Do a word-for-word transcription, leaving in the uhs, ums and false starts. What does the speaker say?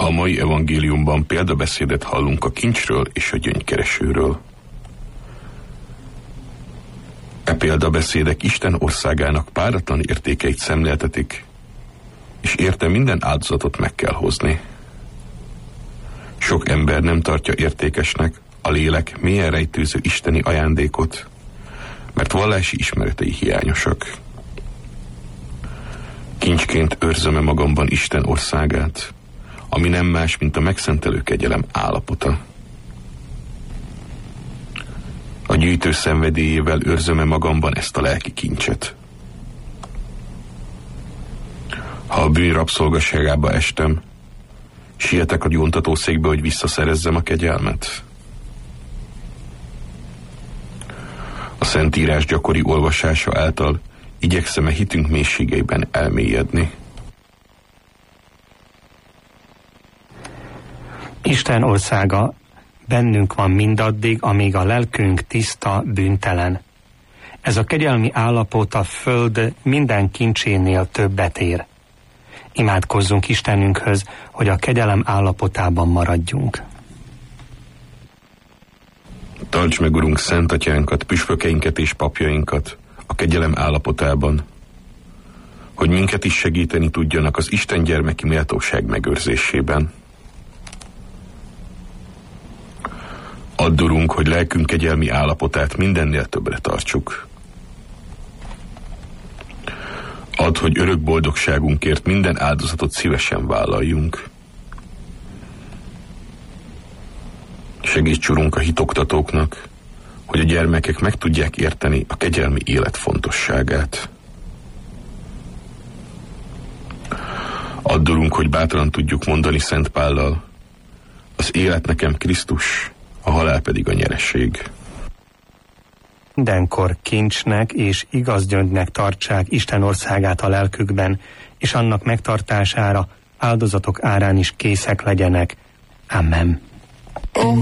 A mai evangéliumban példabeszédet hallunk a kincsről és a gyöngykeresőről. E példabeszédek Isten országának páratlan értékeit szemléltetik, és érte minden áldozatot meg kell hozni. Sok ember nem tartja értékesnek a lélek mélyen rejtőző isteni ajándékot, mert vallási ismeretei hiányosak. Kincsként őrzöm-e magamban Isten országát, ami nem más, mint a megszentelő kegyelem állapota. A gyűjtő szenvedélyével őrzöm-e magamban ezt a lelki kincset. Ha a bűn rabszolgaságába estem, sietek a gyóntatószékbe, hogy visszaszerezzem a kegyelmet. A Szentírás gyakori olvasása által igyekszem-e hitünk mélységeiben elmélyedni. Isten országa bennünk van mindaddig, amíg a lelkünk tiszta, bűntelen. Ez a kegyelmi állapot a föld minden kincsénél többet ér. Imádkozzunk Istenünkhöz, hogy a kegyelem állapotában maradjunk. Tarts meg, Urunk, Szent Atyánkat, püspökeinket és papjainkat a kegyelem állapotában, hogy minket is segíteni tudjanak az Isten gyermeki méltóság megőrzésében. Add, Urunk, hogy lelkünk kegyelmi állapotát mindennél többre tartsuk. Add, hogy örök boldogságunkért minden áldozatot szívesen vállaljunk. Segíts, Urunk, a hitoktatóknak, hogy a gyermekek meg tudják érteni a kegyelmi élet fontosságát. Add, Urunk, hogy bátran tudjuk mondani Szent Pállal: az élet nekem Krisztus, a halál pedig a nyereség. Mindenkor kincsnek és igaz gyöngynek tartsák Isten országát a lelkükben, és annak megtartására áldozatok árán is készek legyenek. Amen.